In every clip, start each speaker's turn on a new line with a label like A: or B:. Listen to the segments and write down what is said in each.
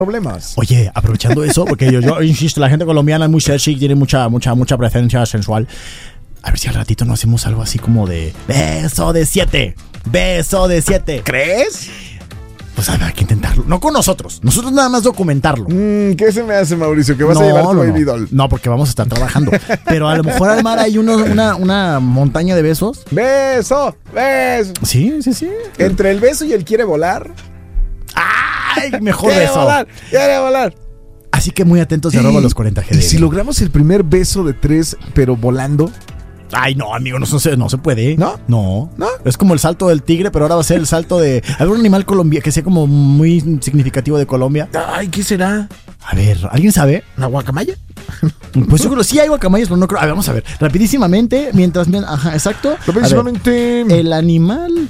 A: problemas.
B: Oye, aprovechando eso, porque yo insisto, la gente colombiana es muy sexy, tiene mucha presencia sensual. A ver si al ratito no hacemos algo así como de beso de 7. Beso de 7.
A: ¿Crees?
B: Pues hay que intentarlo. No con nosotros nada más documentarlo.
A: ¿Qué se me hace, Mauricio? ¿Que vas a llevar tu baby doll?
B: No, porque vamos a estar trabajando. Pero a lo mejor al mar hay una montaña de besos.
A: ¡Beso! ¡Beso!
B: Sí.
A: Entre el beso y el quiere volar.
B: ¡Ay! Mejor
A: ¡Quiere
B: beso.
A: volar! ¡Quiere volar!
B: Así que muy atentos de @los40GDL.
A: ¿Y si logramos el primer beso de 3, pero volando?
B: Ay, no, amigo, no se puede.
A: ¿No?
B: No. Es como el salto del tigre, pero ahora va a ser el salto de algún animal colombiano que sea como muy significativo de Colombia.
A: Ay, ¿qué será?
B: A ver, ¿alguien sabe?
A: ¿Una guacamaya?
B: Pues yo creo sí hay guacamayas, pero no creo. A ver, vamos a ver. Rapidísimamente, ajá, exacto.
A: Rapidísimamente.
B: El animal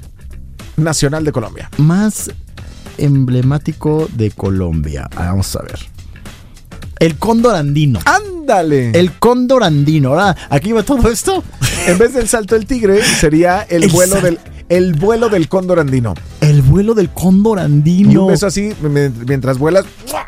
A: nacional de Colombia.
B: Más emblemático de Colombia. Vamos a ver. El cóndor andino.
A: ¡Ándale!
B: El cóndor andino. Ahora, aquí va todo esto.
A: En vez del salto del tigre, sería el vuelo del cóndor andino.
B: El vuelo del cóndor andino.
A: Y un beso así, mientras vuelas.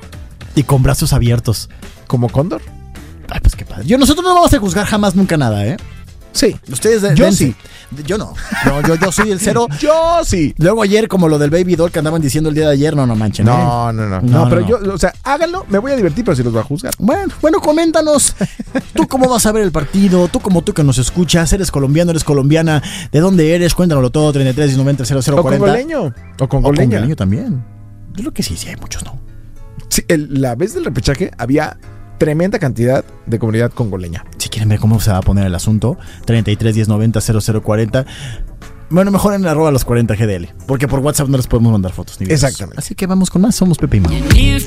B: Y con brazos abiertos.
A: ¿Como cóndor?
B: Ay, pues qué padre. Nosotros no vamos a juzgar jamás nunca nada, ¿eh?
A: Sí.
B: Ustedes
A: yo
B: dense.
A: sí.
B: Yo no. No, yo soy el cero.
A: Yo sí.
B: Luego ayer, como lo del baby doll que andaban diciendo el día de ayer, no manchen.
A: No, pero yo, o sea, háganlo, me voy a divertir, pero si los voy a juzgar.
B: Bueno, coméntanos. ¿Tú cómo vas a ver el partido? Tú que nos escuchas, ¿eres colombiano, eres colombiana? ¿De dónde eres? Cuéntanoslo todo, 33 1090 0040.
A: O congoleño. O
B: congoleño también. Yo creo que sí, hay muchos, ¿no?
A: Sí, la vez del repechaje había tremenda cantidad de comunidad congoleña.
B: Si quieren ver cómo se va a poner el asunto, 33 1090 0040. Bueno, mejor en @los40GDL, porque por WhatsApp no les podemos mandar fotos. Ni videos.
A: Exactamente.
B: Así que vamos con más. Somos Pepe y Mau.